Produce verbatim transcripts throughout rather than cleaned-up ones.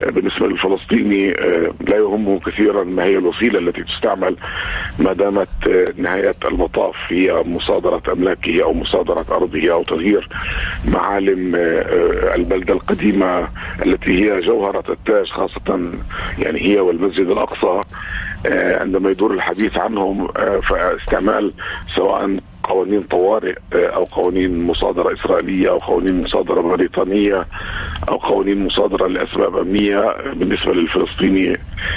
بالنسبة للفلسطيني لا يهمه كثيرا ما هي الوسيلة التي تستعمل ما دامت نهاية المطاف هي مصادرة أملاكه أو مصادرة أرضه أو تغيير معالم البلدة القديمة التي هي جوهرة التاج، خاصة يعني هي والمسجد الأقصى. عندما يدور الحديث عنهم فاستعمال سواء قوانين طوارئ أو قوانين مصادرة إسرائيلية أو قوانين مصادرة بريطانية أو قوانين مصادرة لأسباب أمنية بالنسبة للفلسطيني،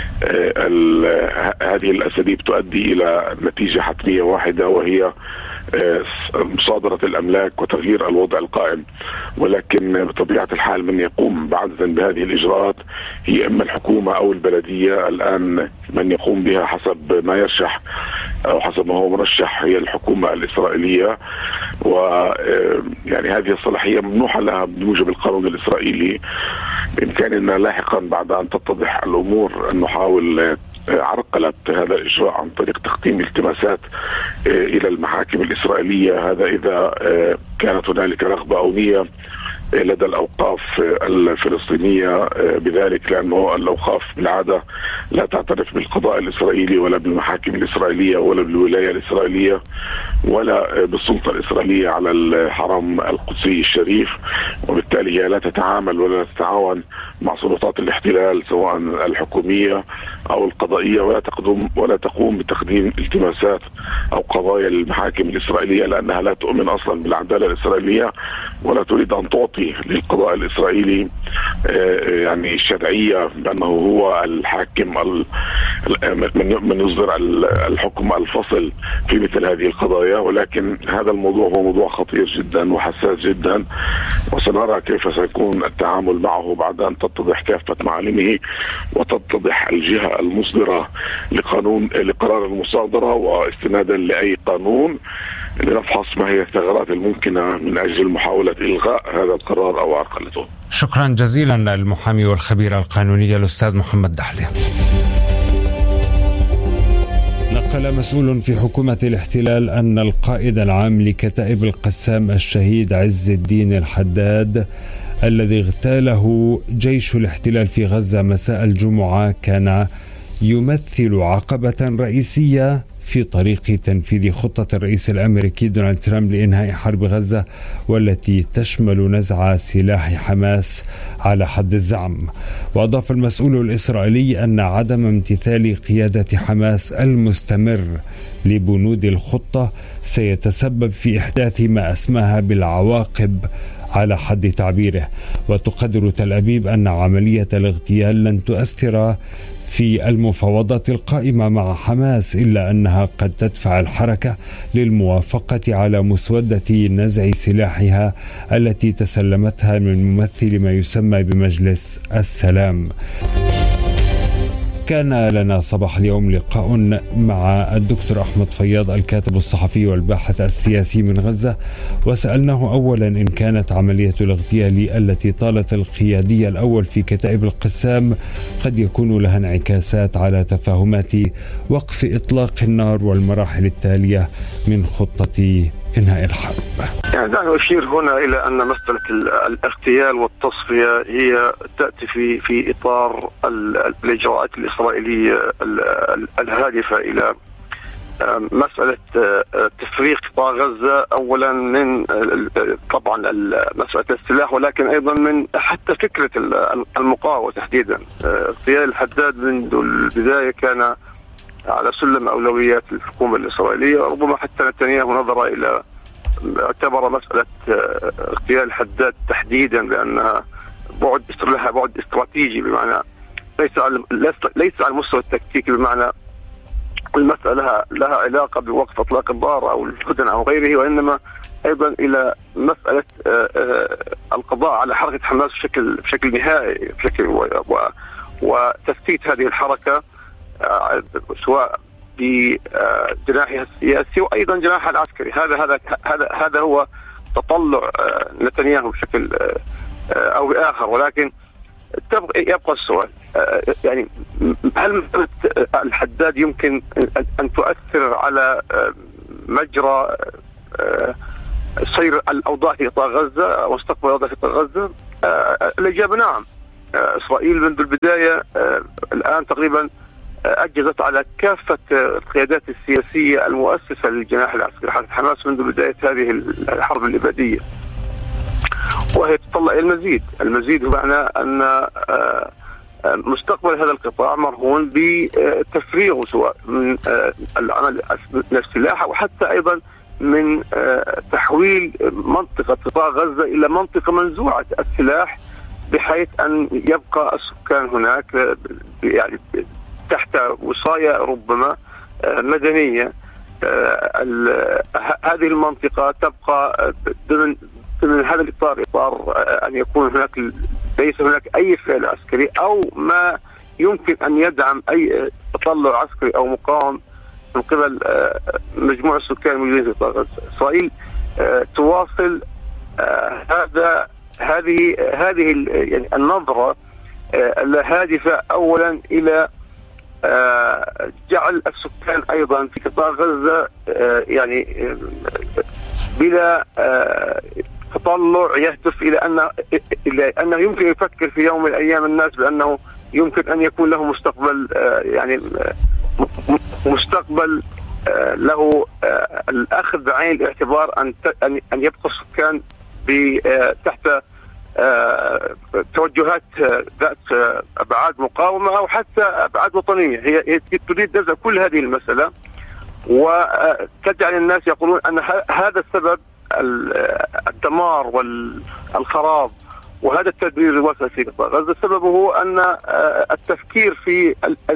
هذه الأساليب تؤدي إلى نتيجة حتمية واحدة، وهي مصادرة الأملاك وتغيير الوضع القائم. ولكن بطبيعة الحال من يقوم بعددا بهذه الإجراءات هي إما الحكومة أو البلدية. الآن من يقوم بها حسب ما يرشح أو حسب ما هو مرشح هي الحكومة الإسرائيلية، ويعني هذه الصلاحية ممنوحة لها بموجب القانون الإسرائيلي. بإمكاننا لاحقا بعد أن تتضح الأمور أن نحاول عرقلت هذا الإجراء عن طريق تقديم التماسات إلى المحاكم الإسرائيلية، هذا إذا كانت هنالك رغبة أو نية لدى الأوقاف الفلسطينية بذلك، لأنه الأوقاف بالعادة لا تعترف بالقضاء الإسرائيلي ولا بالمحاكم الإسرائيلية ولا بالولاية الإسرائيلية ولا بالسلطة الإسرائيلية على الحرم القدسي الشريف، وبالتالي هي لا تتعامل ولا تتعاون مع سلطات الاحتلال سواء الحكومية أو القضائية، ولا تقدم ولا تقوم بتقديم التماسات أو قضايا المحاكم الإسرائيلية، لأنها لا تؤمن أصلا بالعدالة الإسرائيلية ولا تريد أن تعطي للقضاء الإسرائيلي يعني الشرعية بأنه هو الحاكم من يصدر الحكم الفصل في مثل هذه القضايا. ولكن هذا الموضوع هو موضوع خطير جدا وحساس جدا، وسنرى كيف سيكون التعامل معه بعد أن تتضح كافة معالمه وتتضح الجهة المصدرة لقانون لقرار المصادرة، واستنادا لأي قانون لنفحص ما هي الثغرات الممكنة من أجل محاولة إلغاء هذا القرار أو عرقلته. شكرا جزيلا المحامي والخبير القانوني الأستاذ محمد دحلة. نقل مسؤول في حكومة الاحتلال أن القائد العام لكتائب القسام الشهيد عز الدين الحداد الذي اغتاله جيش الاحتلال في غزة مساء الجمعة كان يمثل عقبة رئيسية في طريق تنفيذ خطة الرئيس الأمريكي دونالد ترامب لإنهاء حرب غزة، والتي تشمل نزع سلاح حماس على حد الزعم. وأضاف المسؤول الإسرائيلي أن عدم امتثال قيادة حماس المستمر لبنود الخطة سيتسبب في إحداث ما أسماها بالعواقب على حد تعبيره. وتقدر تل أبيب أن عملية الاغتيال لن تؤثر في المفاوضات القائمة مع حماس، إلا أنها قد تدفع الحركة للموافقة على مسودة نزع سلاحها التي تسلمتها من ممثل ما يسمى بمجلس السلام. كان لنا صباح اليوم لقاء مع الدكتور أحمد فياض الكاتب الصحفي والباحث السياسي من غزة، وسألناه أولا إن كانت عملية الاغتيال التي طالت القيادي الأول في كتائب القسام قد يكون لها انعكاسات على تفاهمات وقف إطلاق النار والمراحل التالية من خطة إنهاء الحرب. يعني دعني أشير هنا إلى أن مسألة الاغتيال والتصفية هي تأتي في في إطار الإجراءات الإسرائيلية الهادفة إلى مسألة تفريغ قطاع غزة أولا من طبعا مسألة السلاح، ولكن أيضا من حتى فكرة المقاومة تحديدا. اغتيال الحداد منذ البداية كان على سلم أولويات الحكومة الإسرائيلية، ربما حتى نتنياهو نظر إلى اعتبر مسألة اغتيال الحداد تحديدا لأنها بعد لها بعد استراتيجي، بمعنى ليس على ليس على المستوى التكتيكي، بمعنى المسألة لها, لها علاقة بوقف إطلاق النار أو الهدنة أو غيره، وإنما أيضا إلى مسألة القضاء على حركة حماس بشكل بشكل نهائي بشكل وتفتيت هذه الحركة سواء بجناحها السياسي وأيضا جناحها العسكري. هذا هذا هذا هذا هو تطلع نتنياهو بشكل أو بآخر. ولكن يبقى السؤال، يعني هل الحداد يمكن أن تؤثر على مجرى سير الأوضاع في قطاع غزة واستقبال الأوضاع في قطاع غزة؟ الإجابة نعم. إسرائيل منذ البداية الآن تقريبا أجهزت على كافة القيادات السياسية المؤسسة للجناح العسكري حركة حماس منذ بداية هذه الحرب الإبادية، وهي تطلع إلى المزيد. المزيد بمعنى أن مستقبل هذا القطاع مرهون بتفريغه سواء من العمل السلاح أو حتى أيضا من تحويل منطقة قطاع غزة إلى منطقة منزوعة السلاح، بحيث أن يبقى السكان هناك يعني تحت وصاية ربما مدنية. هذه المنطقة تبقى ضمن ضمن هذا الإطار، إطار أن يكون هناك ليس هناك أي فعل عسكري أو ما يمكن أن يدعم أي تطلع عسكري أو مقاوم من قبل مجموع السكان الموجودين في قطاع غزة. إسرائيل تواصل هذا هذه هذه يعني النظرة الهادفة أولا إلى جعل السكان أيضا في قطاع غزة يعني بلا تطلع يهدف إلى أن إلى أنه يمكن يفكر في يوم من الأيام الناس بأنه يمكن أن يكون له مستقبل، يعني مستقبل له الأخذ بعين الاعتبار أن أن يبقى السكان تحت توجهات ذات أبعاد مقاومة أو حتى أبعاد وطنية. هي تريد نزع كل هذه المسألة وتجعل الناس يقولون أن هذا السبب الدمار والخراب وهذا التدمير الواسع في قطاع غزة سببه أن التفكير في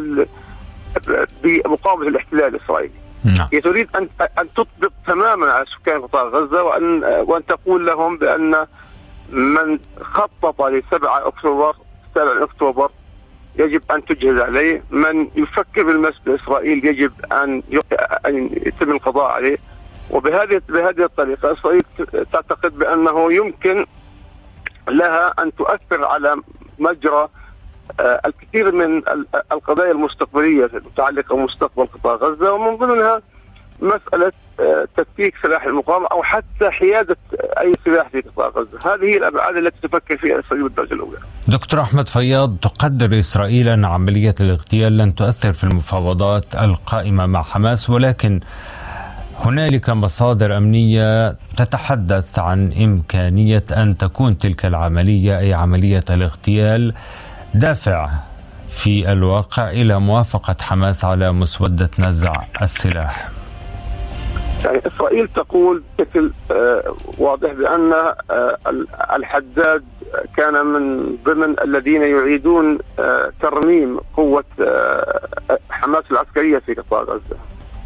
بمقاومة الاحتلال الإسرائيلي. هي تريد أن أن تطبق تماما على سكان قطاع غزة وأن وأن تقول لهم بأن من خطط لسبعة أكتوبر سبعة أكتوبر يجب أن تجهز عليه، من يفكر بالمس بإسرائيل يجب أن أن يتم القضاء عليه. وبهذه بهذه الطريقة إسرائيل تعتقد بأنه يمكن لها أن تؤثر على مجرى الكثير من القضايا المستقبلية المتعلقة بمستقبل قطاع غزة، ومن ضمنها مسألة تفكيك سلاح المقاومة أو حتى حيادة أي سلاح في قطاع غزة. هذه هي الأبعاد التي تفكر فيها إسرائيل بالدرجة الأولى. دكتور أحمد فياض، تقدر إسرائيل أن عملية الاغتيال لن تؤثر في المفاوضات القائمة مع حماس، ولكن هنالك مصادر أمنية تتحدث عن إمكانية أن تكون تلك العملية أي عملية الاغتيال دافع في الواقع إلى موافقة حماس على مسودة نزع السلاح. يعني إسرائيل تقول بشكل واضح بأن الحداد كان من ضمن الذين يعيدون ترميم قوة حماس العسكرية في قطاع غزة،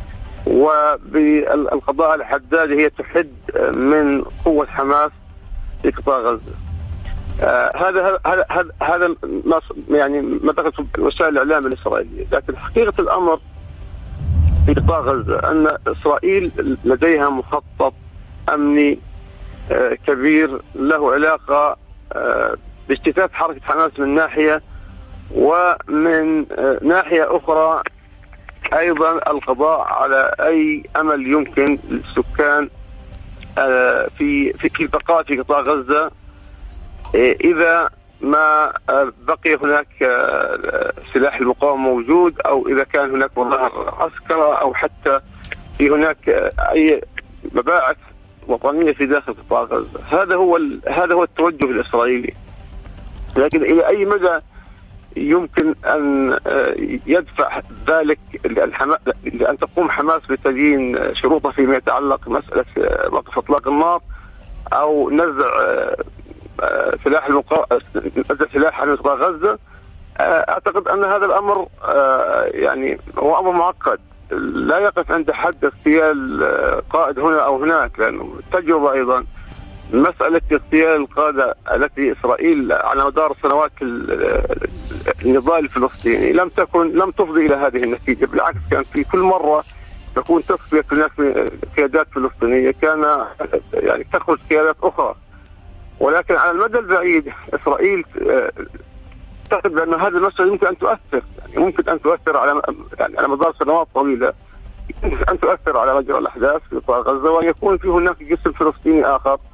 وبالقضاء على الحداد هي تحد من قوة حماس في قطاع غزة. هذا هذا هذا هذا يعني ما ذكرت وسائل الإعلام الإسرائيلية، لكن حقيقة الأمر في قطاع غزة أن إسرائيل لديها مخطط أمني كبير له علاقة باجتثاث حركة حماس من ناحية، ومن ناحية أخرى أيضا القضاء على أي أمل يمكن للسكان في في البقاء في قطاع غزة إذا ما بقي هناك سلاح المقاومة موجود، أو إذا كان هناك مظاهر عسكرة، أو حتى في هناك أي مباعث وطنية في داخل قطاع غزة. هذا هو هذا هو التوجه الإسرائيلي. لكن إلى أي مدى يمكن أن يدفع ذلك لأن تقوم حماس بتدين شروطها فيما يتعلق مسألة وقف إطلاق النار أو نزع سلاح المقا... نزع سلاح عن قطاع غزة؟ أعتقد أن هذا الأمر يعني هو أمر معقد لا يقف عند حد اغتيال قائد هنا أو هناك، لأنه التجربة أيضا مسألة اغتيال القادة التي إسرائيل على مدار السنوات النضال الفلسطيني لم تكن لم تفضي إلى هذه النتيجة. بالعكس، كان في كل مرة تكون تصفية هناك قيادات فلسطينية كان يعني تخرج قيادات أخرى. ولكن على المدى البعيد إسرائيل تعتقد بأن هذه المسألة يمكن أن تؤثر، يعني ممكن أن تؤثر على يعني على مدار سنوات طويلة، يمكن أن تؤثر على مجرى الأحداث في قطاع غزة، وأن يكون في هناك جسم فلسطيني آخر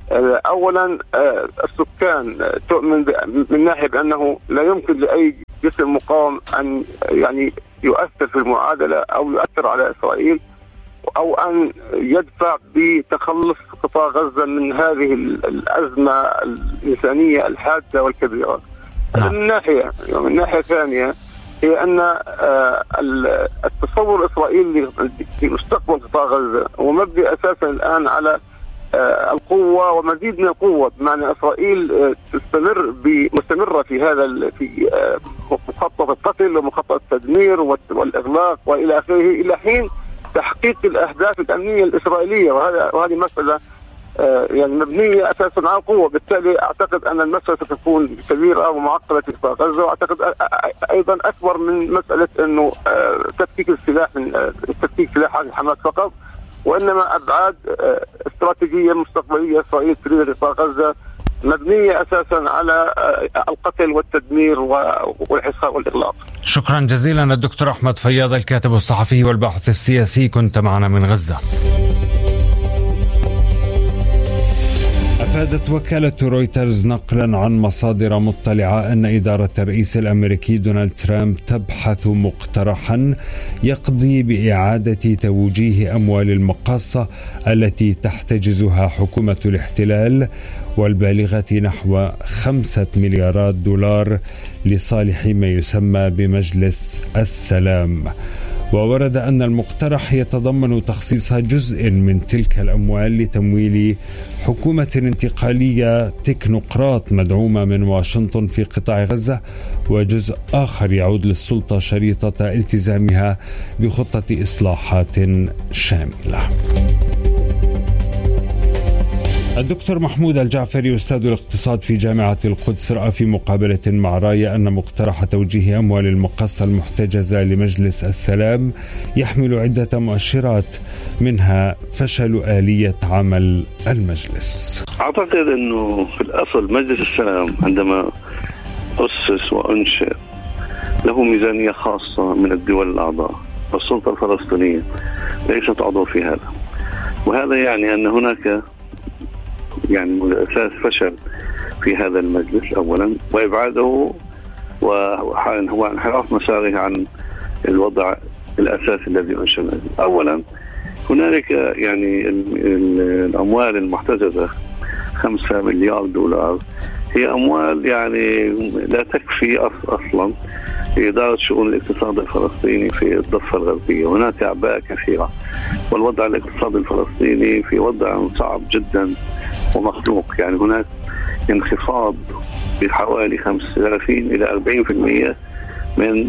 أولا السكان تؤمن من ناحية بأنه لا يمكن لأي جسم مقاوم أن يعني يؤثر في المعادلة أو يؤثر على إسرائيل أو أن يدفع بتخلص قطاع غزة من هذه الأزمة الإنسانية الحادة والكبيرة. من ناحية من ناحية ثانية هي أن التصور الإسرائيلي في مستقبل قطاع غزة هو مبني أساسا الآن على القوة ومزيد من القوة، بمعنى إسرائيل تستمر مستمرة في هذا في مخطط القتل ومخطط التدمير والإغلاق وإلى آخره إلى حين تحقيق الأهداف الأمنية الإسرائيلية، وهذا وهذه مسألة يعني مبنية أساسا على القوة. بالتالي أعتقد أن المسألة ستكون كبيرة ومعقدة في قطاع غزة، وأعتقد أيضا أكبر من مسألة أنه تفكيك السلاح من تفكيك سلاح حماس فقط، وإنما أبعاد استراتيجية مستقبلية إسرائيل تريد قطاع غزة مبنية أساسا على القتل والتدمير والحصار والإغلاق. شكرا جزيلا الدكتور أحمد فياض، الكاتب الصحفي والباحث السياسي، كنت معنا من غزة. أفادت وكالة رويترز نقلا عن مصادر مطلعة أن إدارة الرئيس الأمريكي دونالد ترامب تبحث مقترحا يقضي بإعادة توجيه أموال المقاصة التي تحتجزها حكومة الاحتلال والبالغة نحو خمسة مليارات دولار لصالح ما يسمى بمجلس السلام. وورد أن المقترح يتضمن تخصيص جزء من تلك الأموال لتمويل حكومة انتقالية تكنوقراط مدعومة من واشنطن في قطاع غزة، وجزء آخر يعود للسلطة شريطة التزامها بخطة إصلاحات شاملة. الدكتور محمود الجعفري أستاذ الاقتصاد في جامعة القدس رأى في مقابلة مع راية أن مقترح توجيه أموال المقاصة المحتجزة لمجلس السلام يحمل عدة مؤشرات، منها فشل آلية عمل المجلس. أعتقد أنه في الأصل مجلس السلام عندما أسس وأنشئ له ميزانية خاصة من الدول الأعضاء، والسلطة الفلسطينية ليست عضو في هذا، وهذا يعني أن هناك يعني أساس فشل في هذا المجلس أولا، وإبعاده وهو انحراف مساره عن الوضع الأساسي الذي أنشأ. أولا هنالك يعني الأموال المحتجزة خمسة مليار دولار هي أموال يعني لا تكفي أصلا لإدارة شؤون الاقتصاد الفلسطيني في الضفة الغربية. هناك أعباء كثيرة، والوضع الاقتصادي الفلسطيني في وضع صعب جدا ومخلوق، يعني هناك انخفاض بحوالي خمسة وثلاثين إلى أربعين بالمئة من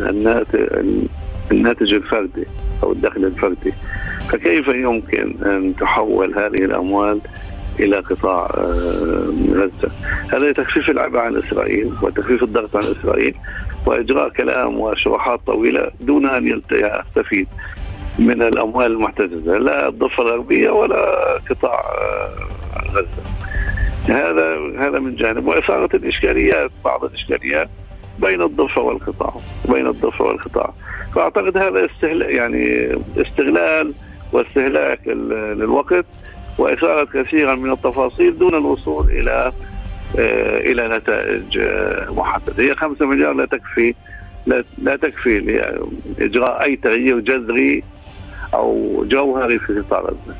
الناتج الفردي أو الدخل الفردي. فكيف يمكن أن تحول هذه الأموال إلى قطاع غزة؟ هذا تخفيف العبء عن إسرائيل وتخفيف الضغط عن إسرائيل وإجراء كلام وشروحات طويلة دون أن يستفيد من الأموال المحتجزة لا الضفة الغربية ولا قطاع غزة. هذا هذا من جانب، وإثارة الإشكاليات بعض الإشكاليات بين الضفة والقطاع بين الضفة والقطاع. فأعتقد هذا استهلاك يعني استغلال واستهلاك للوقت وإثارة كثيرا من التفاصيل دون الوصول إلى إلى نتائج محددة. هي خمسة مليار لا تكفي لا, لا تكفي لإجراء أي تغيير جذري أو جوهري في قطاع غزة.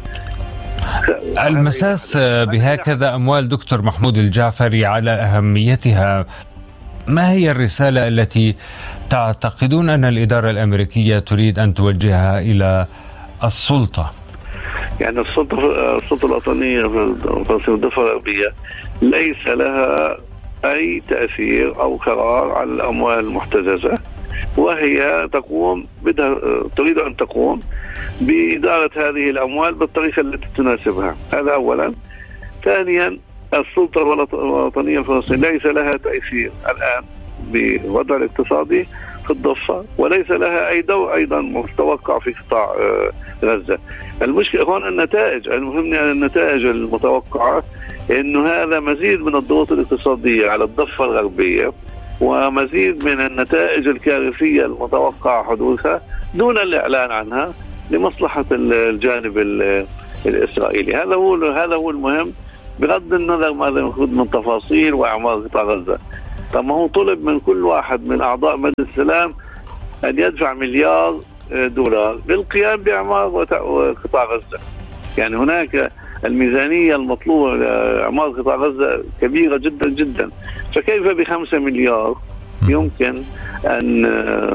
المساس بهكذا أموال دكتور محمود الجعفري على أهميتها، ما هي الرسالة التي تعتقدون أن الإدارة الأمريكية تريد أن توجهها إلى السلطة؟ يعني السلطة السلطة الوطنية في الضفة الغربية ليس لها أي تأثير أو قرار على الأموال المحتجزة، وهي تقوم بدها تريد أن تقوم بإدارة هذه الأموال بالطريقة التي تناسبها. هذا أولا. ثانيا السلطة الوطنية الفلسطينية ليس لها تأثير الآن بالوضع الاقتصادي في الضفة، وليس لها أي دور أيضا متوقع في قطاع غزة. المشكلة هون النتائج، المهم أن النتائج المتوقعة إنه هذا مزيد من الضغوط الاقتصادية على الضفة الغربية ومزيد من النتائج الكارثية المتوقع حدوثها دون الإعلان عنها لمصلحة الجانب الإسرائيلي. هذا هو هذا هو المهم، بغض النظر ماذا يأخذ من تفاصيل وإعمار قطاع غزة. طب ما هو طلب من كل واحد من أعضاء مجلس السلام أن يدفع مليار دولار للقيام بإعمار قطاع غزة. يعني هناك الميزانية المطلوبة لإعمار قطاع غزة كبيرة جدا جدا، فكيف بخمسة مليار يمكن أن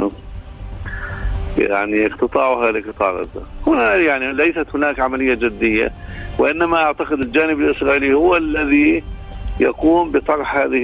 يعني اقتطاعها لقطاع غزة؟ هنا يعني ليست هناك عملية جدية، وإنما أعتقد الجانب الإسرائيلي هو الذي يقوم بطرح هذه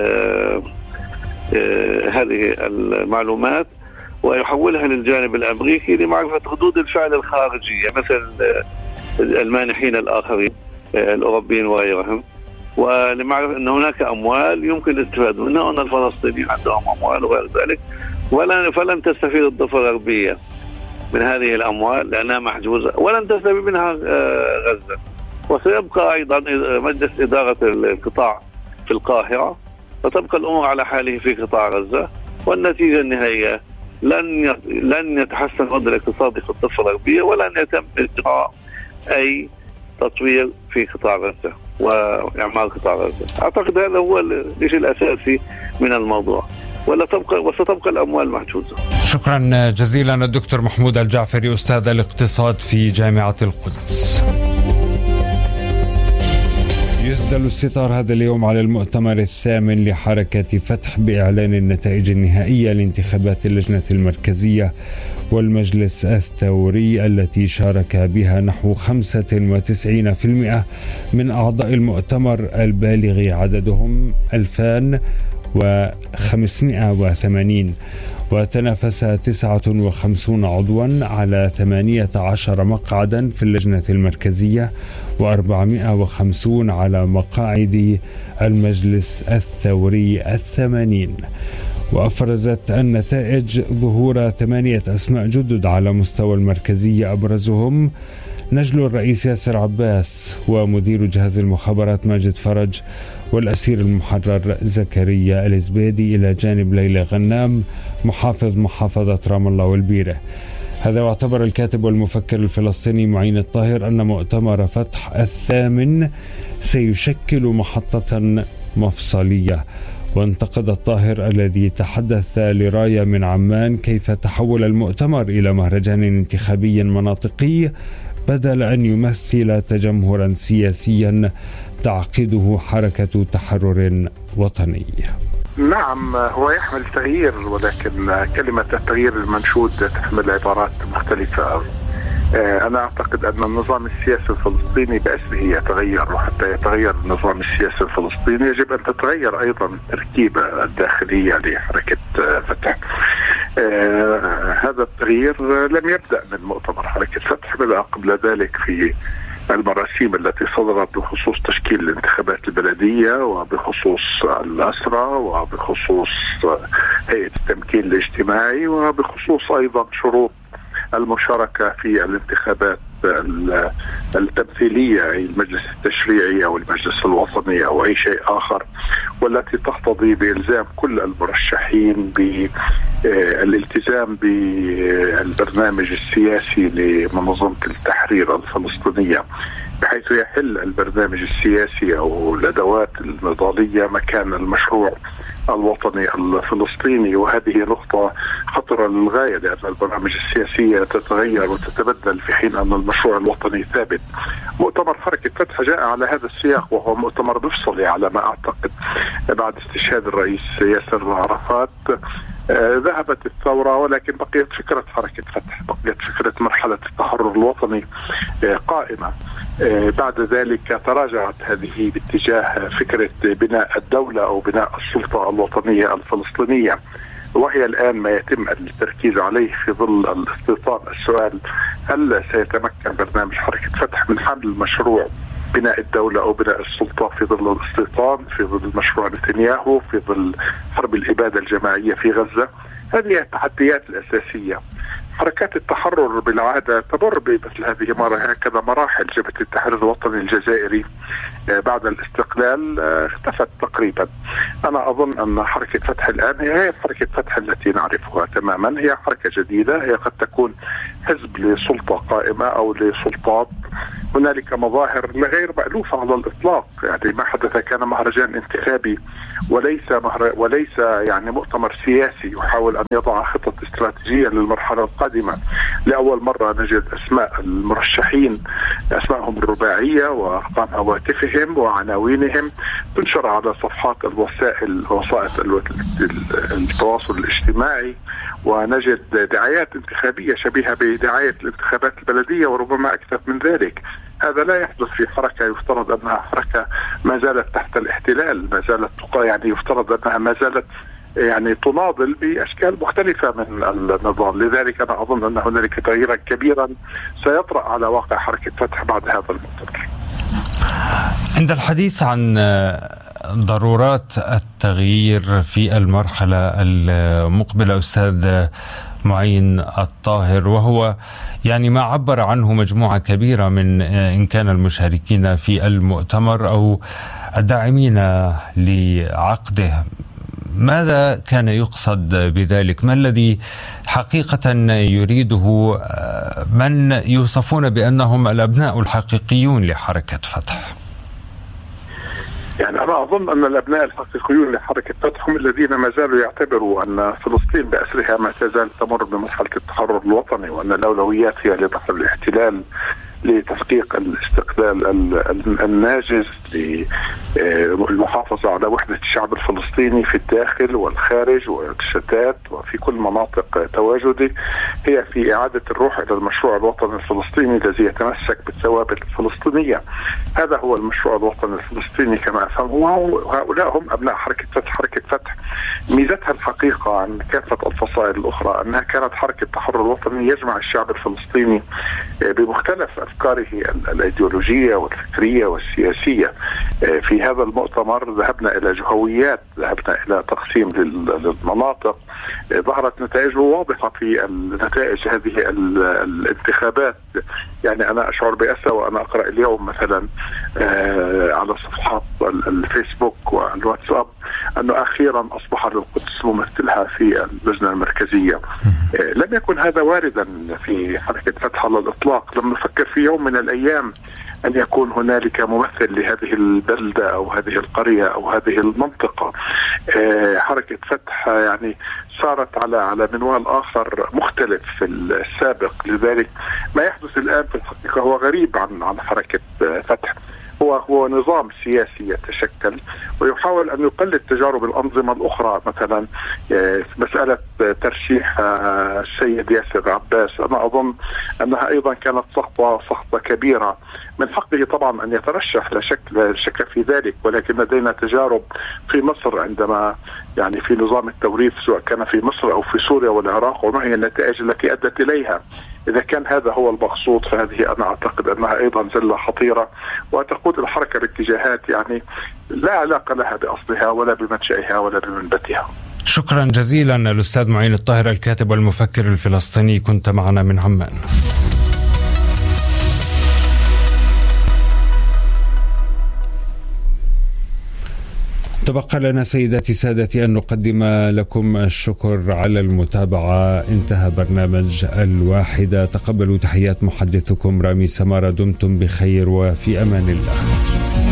هذه المعلومات ويحولها للجانب الأمريكي لمعرفة ردود الفعل الخارجية مثل المانحين الآخرين الأوروبيين وغيرهم، ولمعرفة أن هناك أموال يمكن الاستفادة منها وأن الفلسطينيين عندهم أموال وغير ذلك، ولن فلن تستفيد الضفة الغربية من هذه الأموال لأنها محجوزة، ولن تستفيد منها غزة. وسيبقى أيضا مجلس إدارة القطاع في القاهرة، وتبقى الأمور على حاله في قطاع غزة، والنتيجة النهائية لن لن يتحسن الوضع الاقتصادي في الضفة الغربية، ولن يتم إجراء أي تطوير في قطاع غزة وإعمار قطاع غزة. أعتقد هذا هو الشيء الأساسي من الموضوع، ولا تبقى وستبقى الأموال محجوزة. شكرا جزيلا الدكتور محمود الجعفري، أستاذ الاقتصاد في جامعة القدس. يسدل الستار هذا اليوم على المؤتمر الثامن لحركة فتح بإعلان النتائج النهائية لانتخابات اللجنة المركزية والمجلس الثوري التي شارك بها نحو خمسة وتسعين بالمئة من أعضاء المؤتمر البالغ عددهم ألفين وخمسمائة وثمانين، وتنافس تسعة وخمسين عضوا على ثمانية عشر مقعدا في اللجنة المركزية وأربعمائة وخمسين على مقاعد المجلس الثوري الثمانين. وأفرزت النتائج ظهور ثمانية أسماء جدد على مستوى المركزية، أبرزهم نجل الرئيس ياسر عباس ومدير جهاز المخابرات ماجد فرج والأسير المحرر زكريا الزبيدي، إلى جانب ليلى غنام محافظ محافظة رام الله والبيرة. هذا واعتبر الكاتب والمفكر الفلسطيني معين الطاهر أن مؤتمر فتح الثامن سيشكل محطة مفصلية. وانتقد الطاهر الذي تحدث لراية من عمان كيف تحول المؤتمر إلى مهرجان انتخابي مناطقي بدل أن يمثل تجمهرا سياسيا تعقده حركة تحرر وطني. نعم، هو يحمل تغيير، ولكن كلمة التغيير المنشود تحمل عبارات مختلفة. أنا أعتقد أن النظام السياسي الفلسطيني بأسره يتغير، وحتى يتغير النظام السياسي الفلسطيني يجب أن تتغير أيضا التركيبة الداخلية لحركة فتح. آه هذا التغيير لم يبدأ من مؤتمر حركة فتح، بدأ قبل ذلك في المراسيم التي صدرت بخصوص تشكيل الانتخابات البلدية وبخصوص الأسرى وبخصوص هيئة التمكين الاجتماعي وبخصوص أيضا شروط المشاركة في الانتخابات التمثيلية، أي المجلس التشريعي أو المجلس الوطني أو أي شيء آخر، والتي تقتضي بإلزام كل المرشحين بالالتزام بالبرنامج السياسي لمنظمة التحرير الفلسطينية، بحيث يحل البرنامج السياسي أو الأدوات النضالية مكان المشروع الوطني الفلسطيني. وهذه نقطة خطرة للغاية، لأن البرامج السياسية تتغير وتتبدل في حين أن المشروع الوطني ثابت. مؤتمر حركة فتح جاء على هذا السياق، وهو مؤتمر مفصلي على ما أعتقد بعد استشهاد الرئيس ياسر عرفات. آه ذهبت الثورة، ولكن بقيت فكرة حركة فتح، بقيت فكرة مرحلة التحرر الوطني آه قائمة. آه بعد ذلك تراجعت هذه باتجاه فكرة بناء الدولة أو بناء السلطة الوطنية الفلسطينية، وهي الآن ما يتم التركيز عليه في ظل الاستيطان. السؤال: هل سيتمكن برنامج حركة فتح من حمل مشروع بناء الدولة أو بناء السلطة في ظل الاستيطان، في ظل مشروع نتنياهو، في ظل حرب الإبادة الجماعية في غزة؟ هذه التحديات الأساسية. حركات التحرر بالعادة تمر بمثل هذه مرة هكذا مراحل. جبهة التحرير الوطني الجزائري بعد الاستقلال اختفت تقريبا. أنا أظن أن حركة فتح الآن هي حركة فتح التي نعرفها تماما، هي حركة جديدة، هي قد تكون حزب لسلطة قائمة أو لسلطات هنالك مظاهر غير مألوفة على الإطلاق. يعني ما حدث كان مهرجان انتخابي وليس مهر... وليس يعني مؤتمر سياسي يحاول أن يضع خطط استراتيجية للمرحلة القادمة. لأول مرة نجد أسماء المرشحين، أسمائهم الرباعية وأرقام هواتفهم وعناوينهم تنشر على صفحات الوسائل وسائل التواصل الاجتماعي، ونجد دعايات انتخابية شبيهة بدعاية الانتخابات البلدية وربما أكثر من ذلك. هذا لا يحدث في حركة يفترض أنها حركة ما زالت تحت الاحتلال، ما زالت يعني يفترض أنها ما زالت يعني تناضل بأشكال مختلفة من النظام. لذلك أنا أظن أن هنالك تغييرا كبيرا سيطرأ على واقع حركة فتح بعد هذا المؤتمر. عند الحديث عن ضرورات التغيير في المرحلة المقبلة أستاذ معين الطاهر، وهو يعني ما عبر عنه مجموعة كبيرة من إن كان المشاركين في المؤتمر أو الداعمين لعقده، ماذا كان يقصد بذلك؟ ما الذي حقيقة يريده من يوصفون بأنهم الأبناء الحقيقيون لحركة فتح؟ يعني أنا أظن أن الأبناء الحقيقيون لحركة فتح هم الذين ما زالوا يعتبروا أن فلسطين بأسرها ما تزال تمر بمرحلة التحرر الوطني، وأن الأولويات هي لدحر الاحتلال لتحقيق الاستقلال الناجز، للمحافظة على وحدة الشعب الفلسطيني في الداخل والخارج والشتات وفي كل مناطق تواجده، هي في إعادة الروح إلى المشروع الوطني الفلسطيني الذي يتمسك بالثوابت الفلسطينية. هذا هو المشروع الوطني الفلسطيني كما أفهمه، وهؤلاء هم أبناء حركة فتح. حركة فتح ميزتها الحقيقة عن كافة الفصائل الأخرى أنها كانت حركة تحرر وطني يجمع الشعب الفلسطيني بمختلف أفكاره الأيديولوجية والفكرية والسياسية. في هذا المؤتمر ذهبنا إلى جهويات، ذهبنا إلى تقسيم للمناطق، ظهرت نتائجه واضحة في النتائج هذه الانتخابات. يعني أنا أشعر بأسى وأنا أقرأ اليوم مثلا على صفحات الفيسبوك والواتساب أنه أخيرا أصبح للقدس ممثلها في اللجنة المركزية. لم يكن هذا واردا في حركة فتح على الإطلاق. لم نفكر في يوم من الأيام أن يكون هنالك ممثل لهذه البلدة أو هذه القرية أو هذه المنطقة. حركة فتح يعني صارت على على منوال آخر مختلف في السابق. لذلك ما يحدث الآن في الحقيقة هو غريب عن عن حركة فتح. هو هو نظام سياسي يتشكل ويحاول أن يقلد تجارب الأنظمة الأخرى. مثلا مسألة ترشيح السيد ياسر عباس، أنا أظن أنها أيضا كانت سقطة سقطة كبيرة. من حقه طبعا أن يترشح، لا شك لا شك في ذلك، ولكن لدينا تجارب في مصر عندما يعني في نظام التوريث سواء كان في مصر أو في سوريا والعراق، وما هي النتائج التي أدت إليها. إذا كان هذا هو المقصود فهذه أنا أعتقد أنها أيضا زلة خطيرة وتقود الحركة باتجاهات يعني لا علاقة لها بأصلها ولا بمنشأها ولا بمنبتها. شكرا جزيلا الأستاذ معين الطاهر الكاتب والمفكر الفلسطيني، كنت معنا من عمان. تبقى لنا سيداتي سادتي أن نقدم لكم الشكر على المتابعة. انتهى برنامج الواحدة. تقبلوا تحيات محدثكم رامي سمارة. دمتم بخير وفي أمان الله.